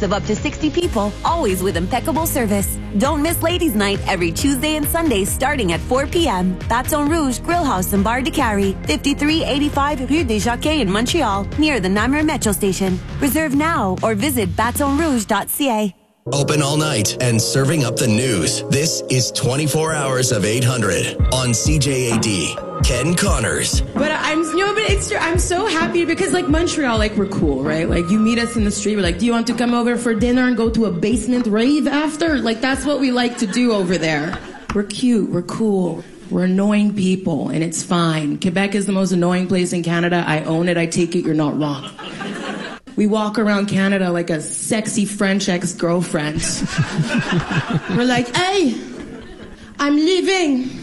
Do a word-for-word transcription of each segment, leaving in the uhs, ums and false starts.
groups of up to sixty people, always with impeccable service. Don't miss Ladies' Night every Tuesday and Sunday starting at four p.m. Baton Rouge Grill House in Bar de Carrie, fifty-three eighty-five Rue des Jockeys in Montreal, near the Namur Metro Station. Reserve now or visit baton rouge dot c a. Open all night and serving up the news. This is twenty-four hours of eight hundred on C J A D. Ken Connors. But I'm, you know, but it's, I'm so happy because, like, Montreal, like, we're cool, right? Like, you meet us in the street, we're like, do you want to come over for dinner and go to a basement rave after? Like, that's what we like to do over there. We're cute, we're cool, we're annoying people, and it's fine. Quebec is the most annoying place in Canada. I own it, I take it, you're not wrong. We walk around Canada like a sexy French ex-girlfriend. We're like, hey, I'm leaving.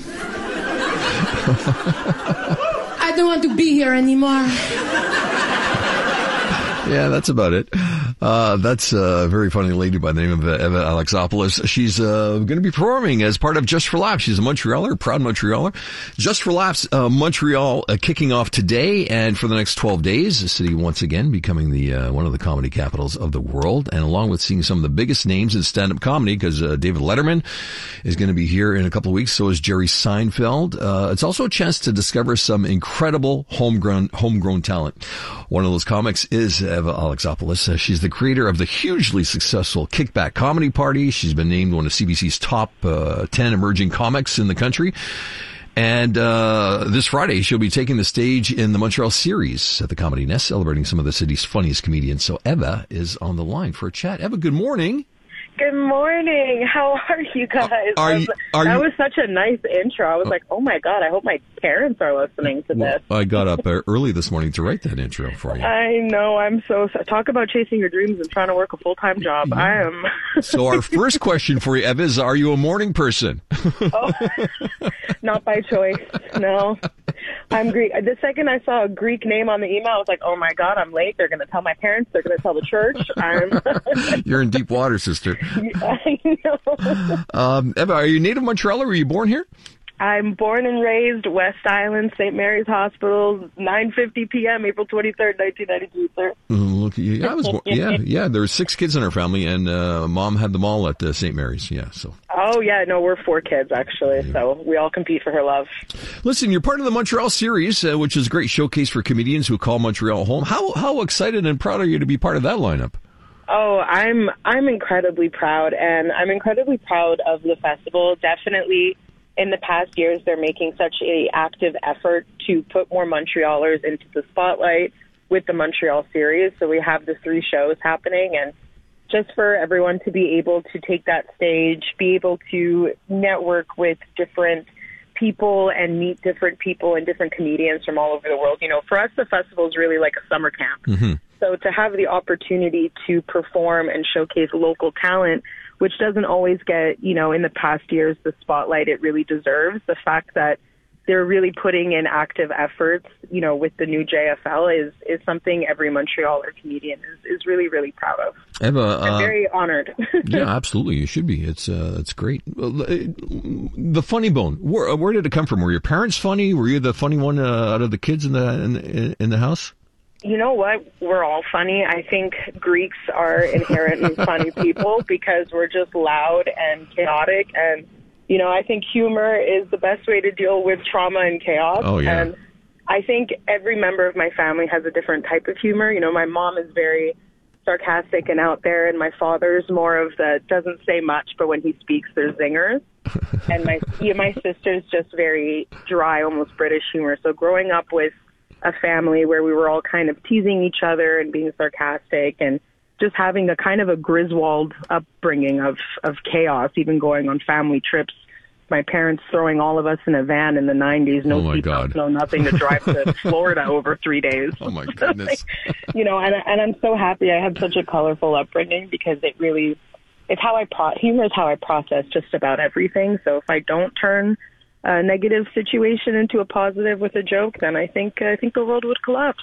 I don't want to be here anymore. Yeah, that's about it. Uh, that's a very funny lady by the name of Eva Alexopoulos. She's uh, going to be performing as part of Just for Laughs. She's a Montrealer, proud Montrealer. Just for Laughs, uh, Montreal uh, kicking off today and for the next twelve days. The city once again becoming the uh, one of the comedy capitals of the world. And along with seeing some of the biggest names in stand-up comedy, because uh, David Letterman is going to be here in a couple of weeks. So is Jerry Seinfeld. Uh, it's also a chance to discover some incredible homegrown homegrown talent. One of those comics is Eva Alexopoulos. Uh, she's the creator of the hugely successful Kickback Comedy Party. She's been named one of C B C's top uh, ten emerging comics in the country. And uh this Friday, she'll be taking the stage in the Montreal series at the Comedy Nest, celebrating some of the city's funniest comedians. So Eva is on the line for a chat. Eva, good morning. Good morning. How are you guys? Are you, are that you, was such a nice intro. I was like, oh my God, I hope my parents are listening to well, this. I got up uh, early this morning to write that intro for you. I know. I'm so, so talk about chasing your dreams and trying to work a full-time job. Yeah. I am. So our first question for you, Eva, is are you a morning person? Oh, not by choice. No. I'm Greek. The second I saw a Greek name on the email, I was like, oh my God, I'm late. They're going to tell my parents. They're going to tell the church. I'm. You're in deep water, sister. I know. Um, Eva, are you native Montrealer? Were you born here? I'm born and raised West Island, Saint Mary's Hospital, nine fifty p.m., April twenty-third, nineteen ninety-two, sir. Oh, look at you. Yeah, I was born, yeah, yeah. There were six kids in our family, and uh, Mom had them all at uh, Saint Mary's. Yeah, so. Oh, yeah. No, we're four kids, actually, yeah. So we all compete for her love. Listen, you're part of the Montreal series, uh, which is a great showcase for comedians who call Montreal home. How how excited and proud are you to be part of that lineup? Oh, I'm I'm incredibly proud, and I'm incredibly proud of the festival. Definitely, in the past years, they're making such a active effort to put more Montrealers into the spotlight with the Montreal series. So we have the three shows happening, and just for everyone to be able to take that stage, be able to network with different people and meet different people and different comedians from all over the world. You know, for us, the festival is really like a summer camp. Mm-hmm. So to have the opportunity to perform and showcase local talent, which doesn't always get, you know, in the past years, the spotlight it really deserves, the fact that they're really putting in active efforts, you know, with the new J F L is, is something every Montrealer comedian is, is really, really proud of. Eva, I'm uh, very honored. Yeah, absolutely. You should be. It's uh, it's great. The Funny Bone, where, where did it come from? Were your parents funny? Were you the funny one uh, out of the kids in the in, in the house? You know what? We're all funny. I think Greeks are inherently funny people because we're just loud and chaotic. And, you know, I think humor is the best way to deal with trauma and chaos. Oh, yeah. And I think every member of my family has a different type of humor. You know, my mom is very sarcastic and out there, and my father's more of the doesn't say much, but when he speaks, there's zingers. And my, yeah, my sister's just very dry, almost British humor. So growing up with a family where we were all kind of teasing each other and being sarcastic and just having a kind of a Griswold upbringing of, of chaos, even going on family trips. My parents throwing all of us in a van in the nineties, no oh my seatbelts, God. no nothing, to drive to Florida over three days. Oh my goodness. You know, and, and I'm so happy I had such a colorful upbringing because it really, it's how I, pro- humor is how I process just about everything. So if I don't turn a negative situation into a positive with a joke, then I think I think the world would collapse.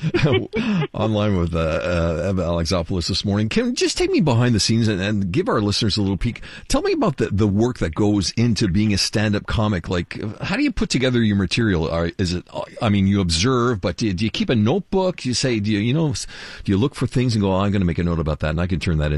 Online with uh, uh, Eva Alexopoulos this morning. Can just take me behind the scenes and, and give our listeners a little peek. Tell me about the, the work that goes into being a stand-up comic. Like, how do you put together your material? Are, is it? I mean, you observe, but do you, do you keep a notebook? You say, do you, you know, do you look for things and go, oh, I'm going to make a note about that, and I can turn that